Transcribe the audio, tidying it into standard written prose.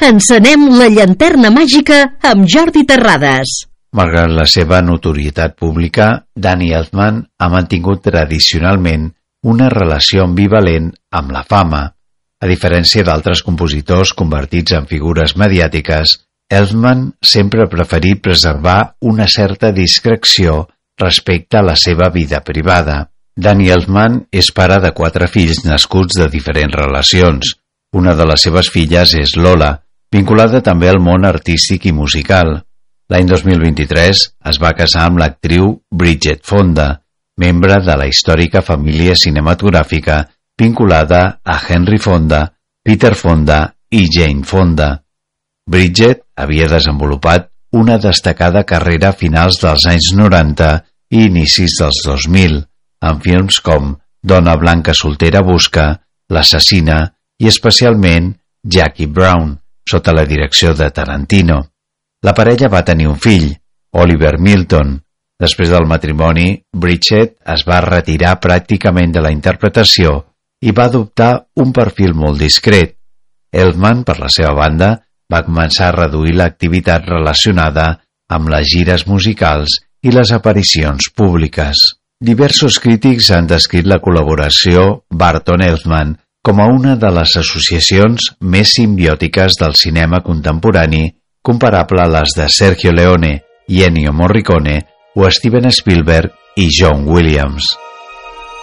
Encenem la llanterna màgica amb Jordi Terrades. Malgrat la seva notorietat pública, Danny Elfman ha mantingut tradicionalment una relació ambivalent amb la fama. A diferència d'altres compositors convertits en figures mediàtiques, Elfman sempre ha preferit preservar una certa discreció respecte a la seva vida privada. Danny Elfman és pare de 4 fills nascuts de diferents relacions. Una de les seves filles és Lola, vinculada també al món artístic i musical. L'any 2023 es va casar amb l'actriu Bridget Fonda, membre de la històrica família cinematogràfica vinculada a Henry Fonda, Peter Fonda i Jane Fonda. Bridget havia desenvolupat una destacada carrera a finals dels anys 90 i inicis dels 2000, en films com Dona blanca soltera busca, L'assassina i especialment Jackie Brown, sota la direcció de Tarantino. La parella va tenir un fill, Oliver Milton. Després del matrimoni, Bridget es va retirar pràcticament de la interpretació i va adoptar un perfil molt discret. Elfman, per la seva banda, va començar a reduir l'activitat relacionada amb les gires musicals i les aparicions públiques. Diversos crítics han descrit la col·laboració Barton-Elfman com a una de les associacions més simbiòtiques del cinema contemporani, comparable a les de Sergio Leone i Ennio Morricone o Steven Spielberg i John Williams.